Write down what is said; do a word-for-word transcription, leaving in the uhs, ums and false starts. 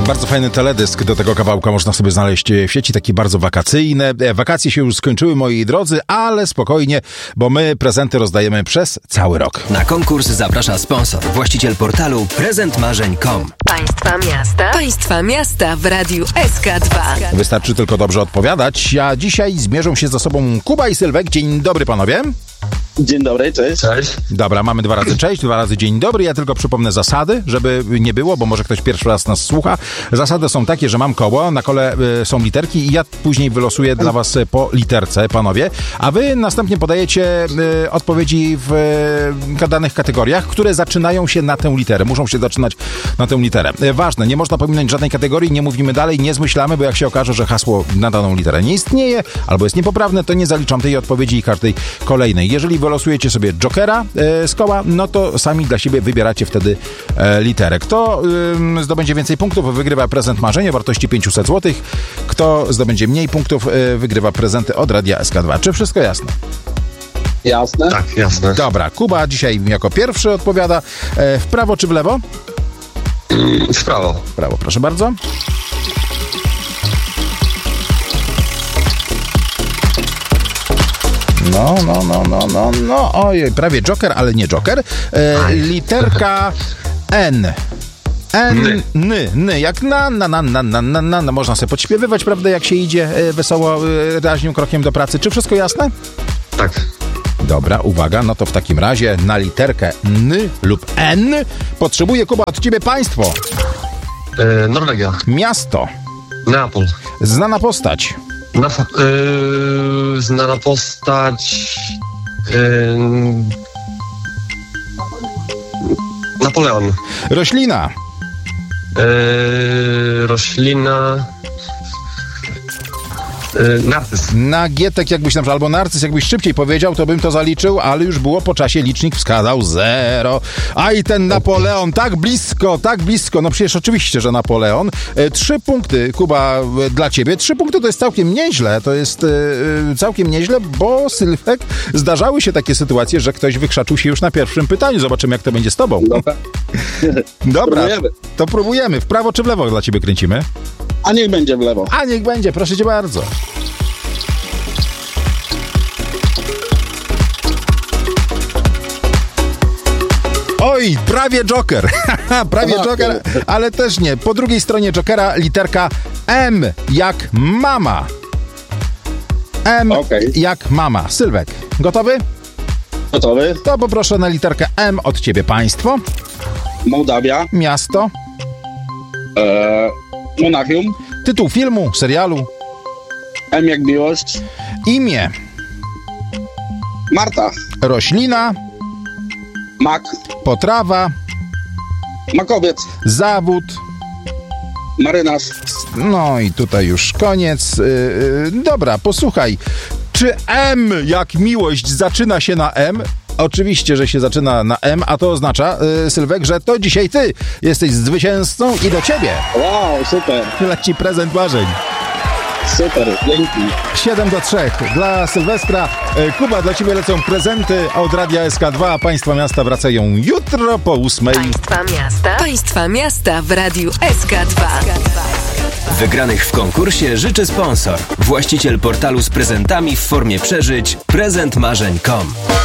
Bardzo fajny teledysk do tego kawałka można sobie znaleźć w sieci, taki bardzo wakacyjny. Wakacje się już skończyły, moi drodzy, ale spokojnie, bo my prezenty rozdajemy przez cały rok. Na konkurs zaprasza sponsor, właściciel portalu prezent marzeń kropka com. Państwa miasta. Państwa miasta w Radiu S K dwa. Wystarczy tylko dobrze odpowiadać, a dzisiaj zmierzą się ze sobą Kuba i Sylwek. Dzień dobry, panowie. Dzień dobry, cześć. Cześć. Dobra, mamy dwa razy cześć, dwa razy dzień dobry. Ja tylko przypomnę zasady, żeby nie było, bo może ktoś pierwszy raz nas słucha. Zasady są takie, że mam koło, na kole y, są literki i ja później wylosuję dla was po literce, panowie, a wy następnie podajecie y, odpowiedzi w y, danych kategoriach, które zaczynają się na tę literę. Muszą się zaczynać na tę literę. Y, ważne, nie można pominąć żadnej kategorii, nie mówimy dalej, nie zmyślamy, bo jak się okaże, że hasło na daną literę nie istnieje, albo jest niepoprawne, to nie zaliczam tej odpowiedzi i każdej kolejnej. Jeżeli wylosujecie sobie jokera e, z koła, no to sami dla siebie wybieracie wtedy e, literę. Kto e, zdobędzie więcej punktów, wygrywa prezent marzenia o wartości pięćset złotych. Kto zdobędzie mniej punktów, e, wygrywa prezenty od Radia S K dwa. Czy wszystko jasne? Jasne. Tak, jasne. Dobra, Kuba dzisiaj jako pierwszy odpowiada. E, w prawo czy w lewo? W prawo. W prawo, proszę bardzo. No, no, no, no, no, no, ojej, prawie joker, ale nie joker. E, literka N. N, ny, ny, jak na, na, na, na, na, na, na, na. Można sobie podśpiewywać, prawda, jak się idzie e, wesoło, e, raźnym krokiem do pracy. Czy wszystko jasne? Tak. Dobra, uwaga, no to w takim razie na literkę N lub N potrzebuje, Kuba, od ciebie państwo. E, Norwegia. Miasto. Neapol. Znana postać. Na, e, znana postać... E, Napoleon. Roślina. E, roślina... E, narcyz. Nagietek, jakbyś na przykład, albo narcyz, jakbyś szybciej powiedział, to bym to zaliczył, ale już było po czasie, licznik wskazał zero. A i ten Napoleon, tak blisko, tak blisko, no przecież oczywiście, że Napoleon. E, trzy punkty, Kuba, e, dla ciebie. Trzy punkty to jest całkiem nieźle, to jest e, całkiem nieźle, bo Sylwek, zdarzały się takie sytuacje, że ktoś wykrzaczył się już na pierwszym pytaniu. Zobaczymy, jak to będzie z tobą. Dobra. Dobra, Próbujemy. to próbujemy. W prawo czy w lewo dla ciebie kręcimy? A niech będzie w lewo. A niech będzie, proszę cię bardzo. Oj, prawie joker. prawie Aha, joker, ale też nie. Po drugiej stronie jokera literka M jak mama. M Okej. jak mama. Sylwek, gotowy? Gotowy? To poproszę na literkę M od ciebie państwo. Mołdawia. Miasto. E, Monachium. Tytuł filmu, serialu. M jak miłość. Imię. Marta. Roślina. Mak. Potrawa. Makowiec. Zawód. Marynarz. No i tutaj już koniec. Yy, yy, dobra, posłuchaj. Czy M jak miłość zaczyna się na M? Oczywiście, że się zaczyna na M, a to oznacza, yy, Sylwek, że to dzisiaj ty jesteś zwycięzcą i do ciebie Wow, super. leci prezent marzeń. Super, dzięki. siedem do trzech dla Sylwestra. Yy, Kuba, dla ciebie lecą prezenty od Radia S K dwa, a państwa miasta wracają jutro po ósmej. Państwa miasta. Państwa miasta w Radiu S K dwa. Wygranych w konkursie życzy sponsor, właściciel portalu z prezentami w formie przeżyć prezent marzeń kropka com.